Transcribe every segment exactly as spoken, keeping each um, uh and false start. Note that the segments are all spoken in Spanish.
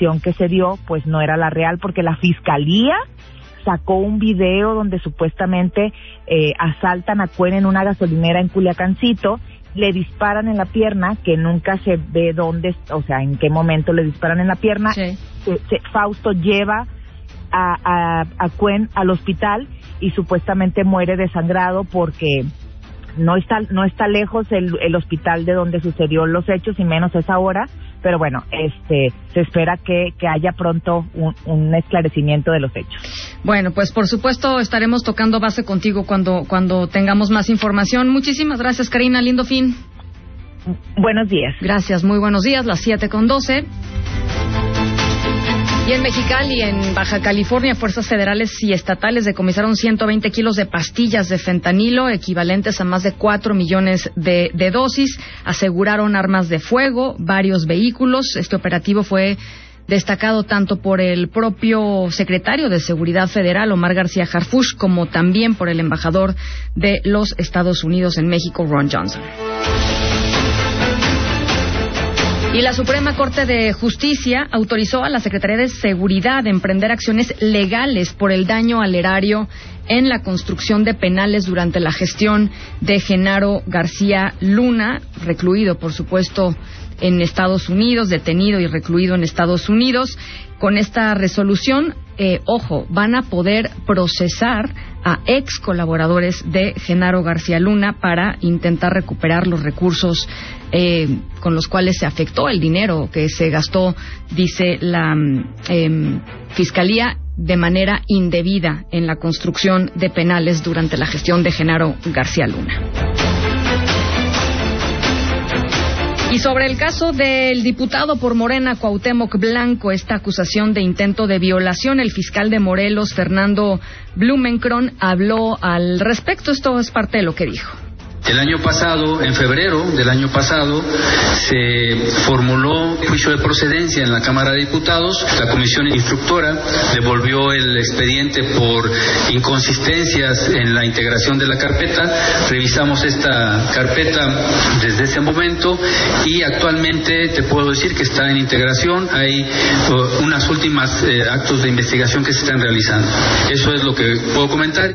versión que se dio pues no era la real, porque la fiscalía sacó un video donde supuestamente eh, asaltan a Cuen en una gasolinera en Culiacancito, le disparan en la pierna, que nunca se ve dónde, o sea, en qué momento le disparan en la pierna. Sí. Se, se, Fausto lleva a, a, a Cuen al hospital y supuestamente muere desangrado porque no está no está lejos el, el hospital de donde sucedió los hechos, y menos esa hora. Pero bueno, este se espera que, que haya pronto un, un esclarecimiento de los hechos. Bueno, pues por supuesto estaremos tocando base contigo cuando cuando tengamos más información. Muchísimas gracias, Karina. Lindo fin. Buenos días. Gracias, muy buenos días. Las siete con doce. Y en Mexicali, en Baja California, fuerzas federales y estatales decomisaron ciento veinte kilos de pastillas de fentanilo, equivalentes a más de cuatro millones de, de dosis. Aseguraron armas de fuego, varios vehículos. Este operativo fue destacado tanto por el propio secretario de Seguridad Federal, Omar García Harfuch, como también por el embajador de los Estados Unidos en México, Ron Johnson. Y la Suprema Corte de Justicia autorizó a la Secretaría de Seguridad a emprender acciones legales por el daño al erario en la construcción de penales durante la gestión de Genaro García Luna, recluido, por supuesto, en Estados Unidos, detenido y recluido en Estados Unidos. Con esta resolución, eh, ojo, van a poder procesar a ex colaboradores de Genaro García Luna para intentar recuperar los recursos eh, con los cuales se afectó el dinero que se gastó, dice la eh, Fiscalía, de manera indebida en la construcción de penales durante la gestión de Genaro García Luna. Y sobre el caso del diputado por Morena, Cuauhtémoc Blanco, esta acusación de intento de violación, el fiscal de Morelos, Fernando Blumenkron, habló al respecto. Esto es parte de lo que dijo. El año pasado, en febrero del año pasado, se formuló juicio de procedencia en la Cámara de Diputados. La comisión instructora devolvió el expediente por inconsistencias en la integración de la carpeta. Revisamos esta carpeta desde ese momento y actualmente te puedo decir que está en integración. Hay uh, unas últimas eh, actos de investigación que se están realizando. Eso es lo que puedo comentar.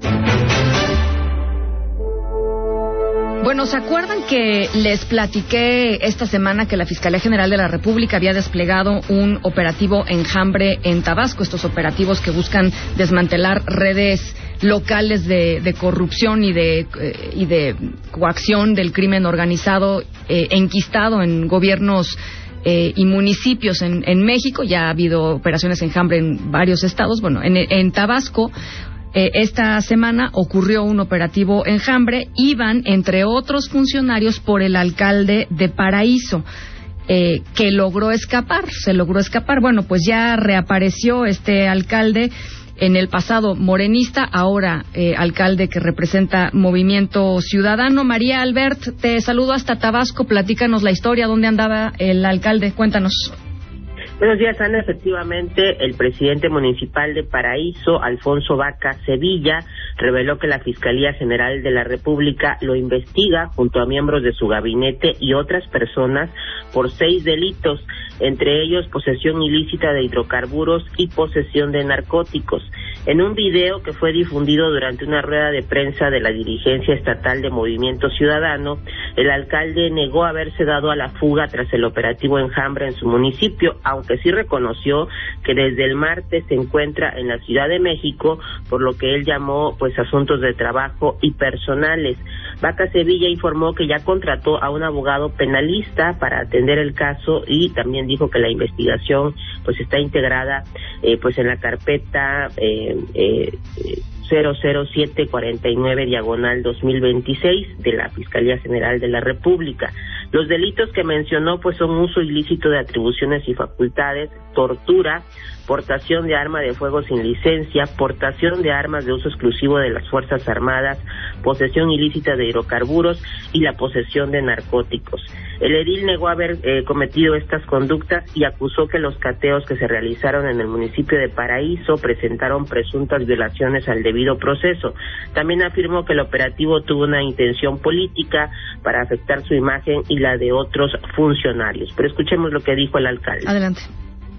Bueno, ¿se acuerdan que les platiqué esta semana que la Fiscalía General de la República había desplegado un operativo Enjambre en Tabasco? Estos operativos que buscan desmantelar redes locales de, de corrupción y de, eh, y de coacción del crimen organizado eh, enquistado en gobiernos eh, y municipios en, en México. Ya ha habido operaciones Enjambre en varios estados. Bueno, en, en Tabasco, Eh, esta semana ocurrió un operativo Enjambre. Iban, entre otros funcionarios, por el alcalde de Paraíso, eh, que logró escapar, se logró escapar. Bueno, pues ya reapareció este alcalde, en el pasado morenista, ahora eh, alcalde que representa Movimiento Ciudadano. María Albert, te saludo hasta Tabasco, platícanos la historia, ¿dónde andaba el alcalde? Cuéntanos. Buenos días, Ana. Efectivamente, el presidente municipal de Paraíso, Alfonso Vaca Sevilla, reveló que la Fiscalía General de la República lo investiga junto a miembros de su gabinete y otras personas por seis delitos, entre ellos posesión ilícita de hidrocarburos y posesión de narcóticos. En un video que fue difundido durante una rueda de prensa de la dirigencia estatal de Movimiento Ciudadano, el alcalde negó haberse dado a la fuga tras el operativo Enjambre en su municipio, aunque sí reconoció que desde el martes se encuentra en la Ciudad de México, por lo que él llamó pues asuntos de trabajo y personales. Vaca Sevilla informó que ya contrató a un abogado penalista para atender el caso y también dijo que la investigación pues está integrada eh, pues en la carpeta eh, eh, cero cero siete cuarenta y nueve diagonal dos mil veintiséis de la Fiscalía General de la República. Los delitos que mencionó pues son uso ilícito de atribuciones y facultades, tortura, portación de arma de fuego sin licencia, portación de armas de uso exclusivo de las Fuerzas Armadas, posesión ilícita de hidrocarburos y la posesión de narcóticos. El edil negó haber eh, cometido estas conductas y acusó que los cateos que se realizaron en el municipio de Paraíso presentaron presuntas violaciones al debido proceso. También afirmó que el operativo tuvo una intención política para afectar su imagen y la de otros funcionarios. Pero escuchemos lo que dijo el alcalde. Adelante.